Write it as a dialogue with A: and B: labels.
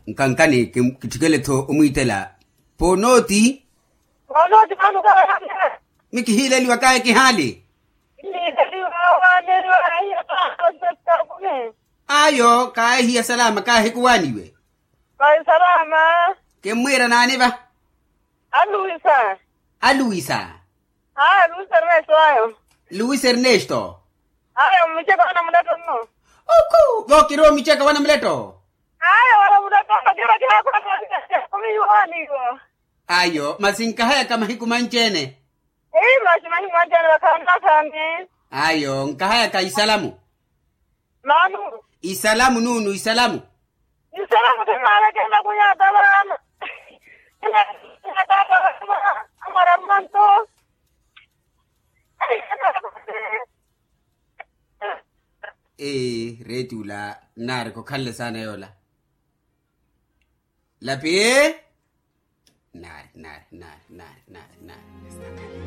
A: nkankane kitikele to umuitela ponoti
B: kanu ka
A: miki hile liwa kaya kihali ayo kaya hiya salama kaya hikuwaniwe
B: kaya salama
A: kemwira nani ba
B: Luisa
A: Luisa
B: Ernesto ayo
A: Luis Ernesto
B: ayo mcheka wana mleto no
A: oku vokiro micheka wana mleto
B: wana mleto kira kumi yuhani go
A: ayo masinka haya kama hikumanchene
B: masimahi mwanjani wakanda kami
A: ayo nkahaya ka isalamu
B: nanu
A: isalamu nunu isalamu
B: tumara kenda kunyata bana amara manto
A: retula nar ko khalle sana yola lapi nar